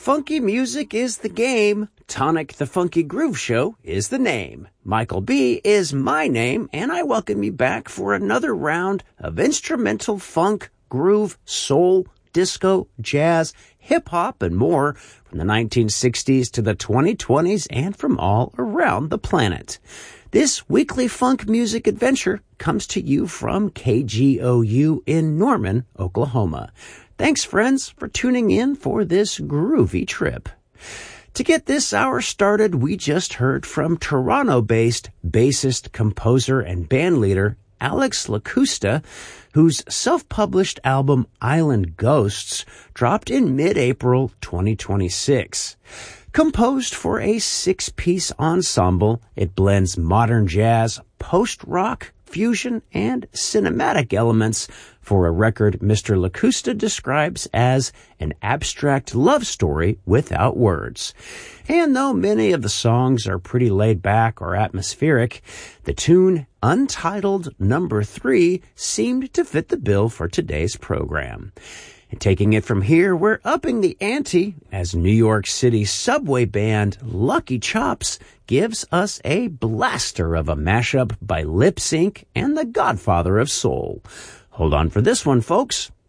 Funky music is the game. Tonic the Funky Groove Show is the name. Michael B. is my name, and I welcome you back for another round of instrumental funk, groove, soul, disco, jazz, hip-hop, and more from the 1960s to the 2020s and from all around the planet. This weekly funk music adventure comes to you from KGOU in Norman, Oklahoma. Thanks, friends, for tuning in for this groovy trip. To get this hour started, we just heard from Toronto-based bassist, composer, and bandleader Alex Lacusta, whose self-published album Island Ghosts dropped in mid-April 2026. Composed for a six-piece ensemble, it blends modern jazz, post-rock, fusion, and cinematic elements for a record Mr. Lacusta describes as an abstract love story without words. And though many of the songs are pretty laid back or atmospheric, the tune Untitled Number 3 seemed to fit the bill for today's program. And taking it from here, we're upping the ante as New York City subway band Lucky Chops gives us a blaster of a mashup by Lip Sync and the Godfather of Soul. Hold on for this one, folks.